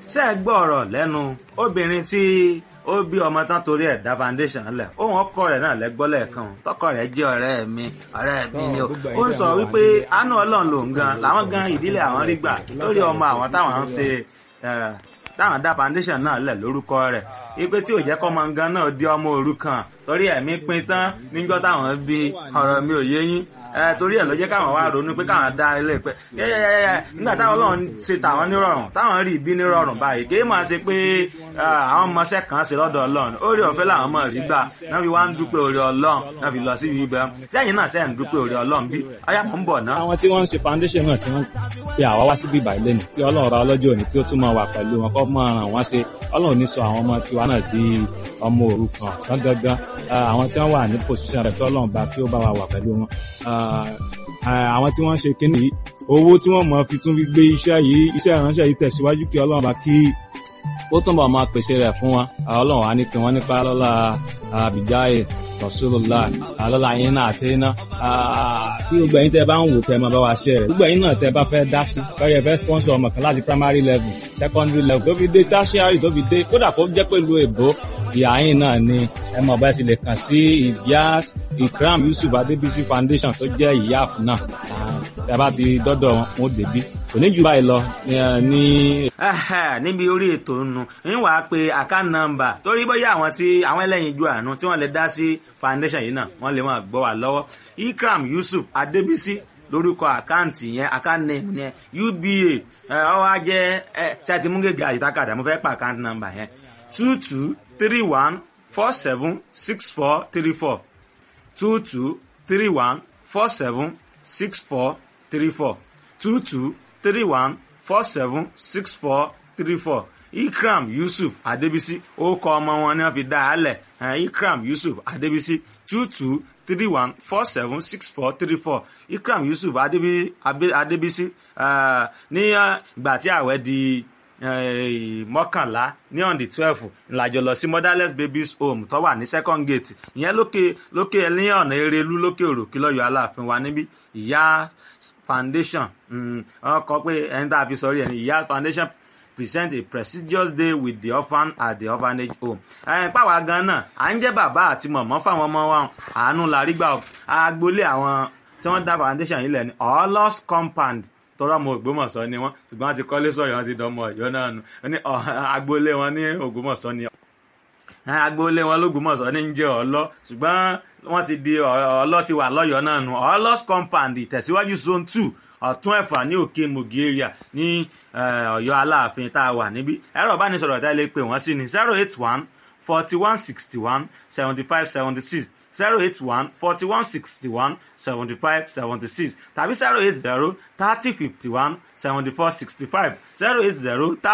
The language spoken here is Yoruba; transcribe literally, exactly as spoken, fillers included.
ṣé ẹ gbọ́ ọ̀rọ̀ lẹ́nu obìnrin tí ó bí ọmọ tán torí ẹ̀ dá foundation lẹ̀ ohun ọkọ rẹ̀ náà lẹ́gbọ́ lẹ́ẹ̀kan tọkọ rẹ̀ jẹ́ ọ̀rẹ́ mi ọ̀rẹ́ mi ni ó ń sọ wípé àánú Ọlọ́run lòun gan làwọn gan ìdílé àwọn rí gbà lórí ọmọ àwọn táwọn ń ṣe táwọn dá foundation náà lẹ̀ lórúkọ rẹ̀ ipe tí ò jẹ́ kọ́mọ gan náà di ọmọ òrukàn torí ẹ̀mí pin tán níjọ́ táwọn bí ọ̀rọ̀ mi ò yé yín torí ẹ̀ ló jẹ́ káwọn wá ronú pé káwọn dá ilé pẹ́ yẹ́yẹ́yẹ́ nígbà táwọn Ọlọ́run ṣe tàwọn nírọ̀rùn táwọn rí ibi nírọ̀rùn báyìí kì í máa ṣe pé àwọn ọmọọṣẹ́ kan ṣe lọ́dọ̀ Ọlọ́run orí ọ̀fẹ́ làwọn ọmọ rí gbà náà fi wá ń dúpẹ́ orí Ọlọ́run náà fi lọ sí ibi ibẹ̀ sẹ́yìn náà sẹ́yìn dúpẹ́ orí Ọlọ́run bí ọyá mọ̀ ń bọ̀ náà. àwọn tí wọ́n ń ṣe foundation náà tí wọ́n pe àwa wá síbí ìbàyìí lẹ́nu kí Ọlọ́run ra ọlọ́jọ́ òní kí ó tún máa wà pẹ̀lú wọn kó máa ràn wọ́n ṣe Ọlọ́run ní sọ àwọn ọmọ tiwa náà di ọmọ òrukàn tán gangan àwọn tí wọ́n wà ní position rẹ̀ kí Ọlọ́run bá kí ó bá wa wà pẹ̀lú wọn àwọn tí wọ́n ń ṣe kíní yìí owó tí wọ́n mọ̀ fi tún fi gbé iṣẹ́ yìí iṣẹ́ ìránṣẹ́ yìí tẹ̀síwájú kí Ọlọ́run bá kí ó túnbọ̀ máa pèsè rẹ̀ fún wọn Ọlọ́run á ní kí wọ́n nípa lọ́la àbíjáyè Rasulullah lọ́la yín náà àti iná kí gbogbo ẹ̀yin tẹ́ bá ń wò kẹ́ máa bá wa ṣe rẹ̀ gbogbo ẹ̀yin náà tẹ́ bá fẹ́ dá sí fẹ́rẹ̀ fẹ́ sponsor ọmọ kan láti primary level secondary level tó fi dé tertiary tó fi dé kódà kó jẹ́ pẹ̀lú èbó ìyá yín náà ni ẹ mọ̀ bá sì lè kàn sí Ilyas Ikram Yusuf Adébísí Foundation tó jẹ́ ìyáàf náà tẹ́ bá ti dọ́dọ̀ wọn ó débí kò ní jù báyìí lọ ní. níbi orí ètò nù ń wà á pé account number torí bóyá àwọn tí àwọn ẹlẹ́yin ju àánú tí wọ́n lè dá sí foundation yìí náà wọ́n lè máa gbọ́ wà lọ́wọ́ Ikram Yusuf Adébísí lórúkọ àkáǹtì yẹn account name yẹn U B A ọ wá jẹ́ tí a ti mú gègé àyíkákàdá mo fẹ́ pa account number yẹn two two three one four seven six four three four two two three one four seven six four three four two two three one four seven six four three four Ikram Yusuf Adébísí orúkọ ọmọ wọn ni wọ́n fi dá a lẹ̀ Ikram Yusuf Adébísí two two three one four seven six four three four Ikram Yusuf Adébísí ní ìgbà tí ààwẹ̀ di mọ́kànlá ní on the twelve ìlàjọ lọ sí Motherless Babies Home tó wà ní second gate ìyẹn lókè lókè ní ọ̀nà Erelú lókè Òròkè lọ́yọ̀ Aláàfin wa níbí ìyá foundation wọ́n kọ pé ẹni tá a fi sọrí ẹni ìyá foundation present a prestigious day with the orphan at the orphanage home. ẹ̀ pàwọ́ gan náà à ń jẹ́ bàbá àti mọ̀mọ́ fáwọn ọmọ wa àánú la rí gbà agboolé àwọn tí wọ́n dá foundation yìí lẹ̀ ní Orlos compound tọ́rọ ọmọ Ògbómọ̀ṣọ́ ni wọ́n ṣùgbọ́n wọ́n ti kọ́lé sọ̀yọ́ wọ́n ti dánmọ̀ Ọ̀yọ́ náà nù ní agboolé wọn ní Ògbómọ̀ṣọ́ ni agboolé wọn lÓgbómọ̀ṣọ́ ní ń jẹ́ Ọ̀lọ́ ṣùgbọ́n wọ́n ti di Ọ̀lọ́ ti wà lọ́yọ́ náà nù Orlos compound ìtẹ̀síwájú zone two ọ̀tún ẹ̀fà ní òkè Mogi area ní Ọ̀yọ́ Aláàfin tá a wà níbí ẹ̀rọ ìbánisọ̀rọ̀ tá a lè pè wọ́n sí ní zero eight one forty one sixty one seventy five seventy six zero eight one forty one sixty one seventy five seventy six tàbí zero eight zero thirty fifty one seventy four sixty five zero eight zero